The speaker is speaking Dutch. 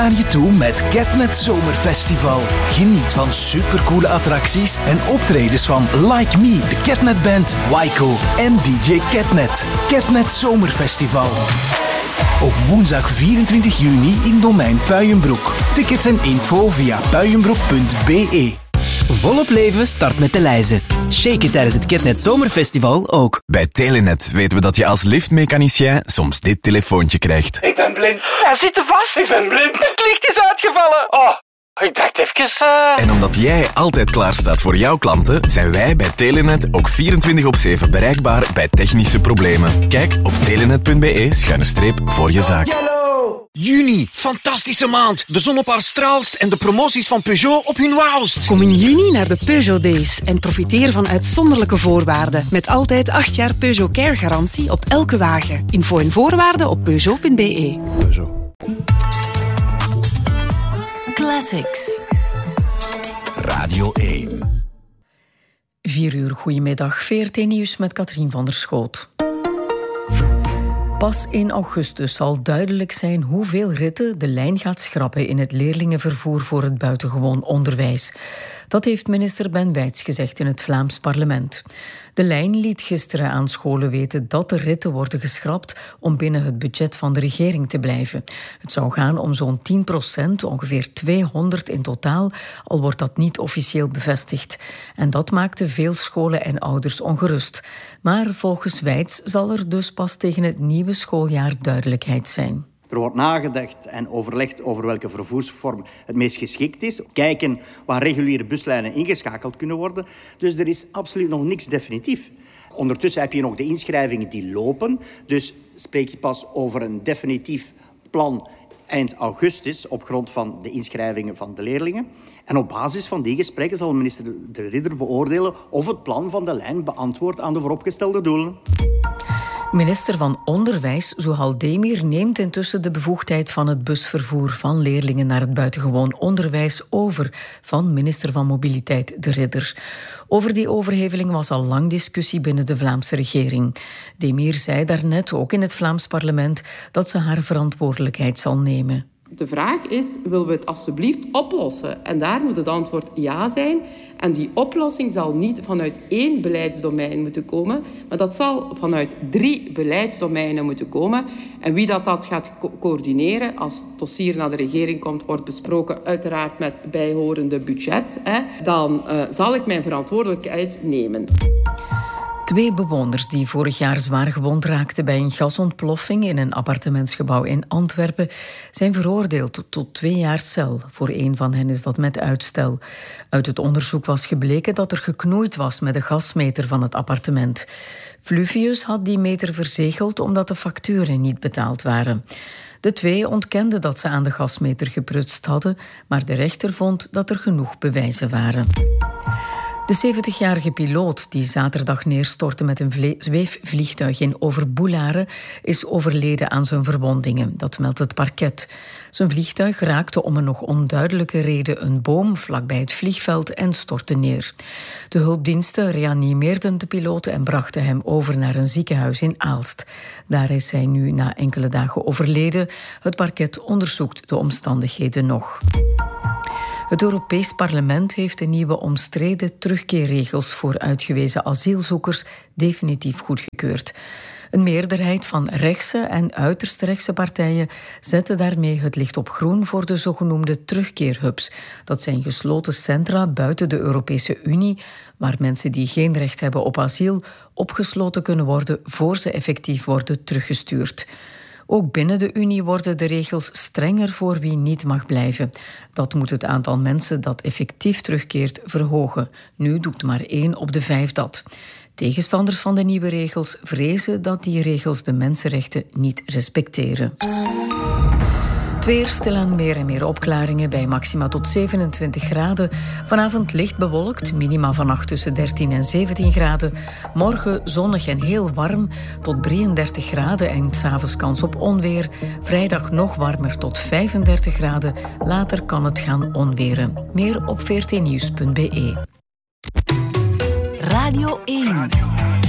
aan je toe met Catnet Zomerfestival. Geniet van supercoole attracties en optredens van Like Me, de Catnet Band, Waiko en DJ Catnet. Catnet Zomerfestival. Op woensdag 24 juni in Domein Puijenbroek. Tickets en info via puijenbroek.be. Volop leven start met de lijzen. Shake it tijdens het Catnet Zomerfestival ook. Bij Telenet weten we dat je als liftmechanicien soms dit telefoontje krijgt. Ik ben blind. Hij zit er vast. Ik ben blind. Het licht is uitgevallen. Oh, ik dacht even... En omdat jij altijd klaar staat voor jouw klanten, zijn wij bij Telenet ook 24/7 bereikbaar bij technische problemen. Kijk op telenet.be/voor je zaak. Juni, fantastische maand. De zon op haar straalst en de promoties van Peugeot op hun wauwst. Kom in juni naar de Peugeot Days en profiteer van uitzonderlijke voorwaarden. Met altijd 8 jaar Peugeot Care garantie op elke wagen. Info en voorwaarden op peugeot.be. Peugeot. Classics. Radio 1. 4 uur, goedemiddag. VRT Nieuws met Katrien van der Schoot. Pas in augustus zal duidelijk zijn hoeveel ritten de lijn gaat schrappen in het leerlingenvervoer voor het buitengewoon onderwijs. Dat heeft minister Ben Wijts gezegd in het Vlaams parlement. De lijn liet gisteren aan scholen weten dat de ritten worden geschrapt om binnen het budget van de regering te blijven. Het zou gaan om zo'n 10%, ongeveer 200 in totaal, al wordt dat niet officieel bevestigd. En dat maakte veel scholen en ouders ongerust. Maar volgens Wijts zal er dus pas tegen het nieuwe schooljaar duidelijkheid zijn. Er wordt nagedacht en overlegd over welke vervoersvorm het meest geschikt is. Kijken waar reguliere buslijnen ingeschakeld kunnen worden. Dus er is absoluut nog niks definitief. Ondertussen heb je nog de inschrijvingen die lopen. Dus spreek je pas over een definitief plan eind augustus op grond van de inschrijvingen van de leerlingen. En op basis van die gesprekken zal minister De Ridder beoordelen of het plan van de lijn beantwoordt aan de vooropgestelde doelen. Minister van Onderwijs, Zuhal Demir, neemt intussen de bevoegdheid van het busvervoer van leerlingen naar het buitengewoon onderwijs over van minister van Mobiliteit De Ridder. Over die overheveling was al lang discussie binnen de Vlaamse regering. Demir zei daarnet, ook in het Vlaams parlement, dat ze haar verantwoordelijkheid zal nemen. De vraag is, willen we het alsjeblieft oplossen? En daar moet het antwoord ja zijn. En die oplossing zal niet vanuit 1 beleidsdomein moeten komen, maar dat zal vanuit 3 beleidsdomeinen moeten komen. En wie dat gaat coördineren, als het dossier naar de regering komt, wordt besproken uiteraard met bijhorende budget, dan zal ik mijn verantwoordelijkheid nemen. 2 bewoners die vorig jaar zwaar gewond raakten bij een gasontploffing in een appartementsgebouw in Antwerpen zijn veroordeeld tot 2 jaar cel. Voor 1 van hen is dat met uitstel. Uit het onderzoek was gebleken dat er geknoeid was met de gasmeter van het appartement. Fluvius had die meter verzegeld omdat de facturen niet betaald waren. De 2 ontkenden dat ze aan de gasmeter geprutst hadden, maar de rechter vond dat er genoeg bewijzen waren. De 70-jarige piloot die zaterdag neerstortte met een zweefvliegtuig in Overboelare is overleden aan zijn verwondingen. Dat meldt het parket. Zijn vliegtuig raakte om een nog onduidelijke reden een boom vlakbij het vliegveld en stortte neer. De hulpdiensten reanimeerden de piloot en brachten hem over naar een ziekenhuis in Aalst. Daar is hij nu na enkele dagen overleden. Het parket onderzoekt de omstandigheden nog. Het Europees Parlement heeft de nieuwe omstreden terugkeerregels voor uitgewezen asielzoekers definitief goedgekeurd. Een meerderheid van rechtse en uiterst rechtse partijen zette daarmee het licht op groen voor de zogenoemde terugkeerhubs. Dat zijn gesloten centra buiten de Europese Unie, waar mensen die geen recht hebben op asiel opgesloten kunnen worden voor ze effectief worden teruggestuurd. Ook binnen de Unie worden de regels strenger voor wie niet mag blijven. Dat moet het aantal mensen dat effectief terugkeert verhogen. Nu doet maar 1 op de 5 dat. Tegenstanders van de nieuwe regels vrezen dat die regels de mensenrechten niet respecteren. Het weer, stilaan meer en meer opklaringen bij maxima tot 27 graden. Vanavond licht bewolkt, minima vannacht tussen 13 en 17 graden. Morgen zonnig en heel warm tot 33 graden en 's avonds kans op onweer. Vrijdag nog warmer tot 35 graden. Later kan het gaan onweren. Meer op vrtnieuws.be. Radio 1.